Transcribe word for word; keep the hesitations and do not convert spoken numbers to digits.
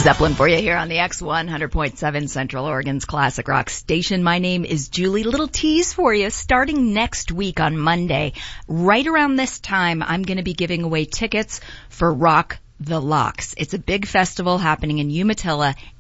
Zeppelin for you here on the X one hundred point seven Central Oregon's classic rock station. My name is Julie. Little tease for you. Starting next week on Monday, right around this time, I'm going to be giving away tickets for Rock the Locks. It's a big festival happening in Umatilla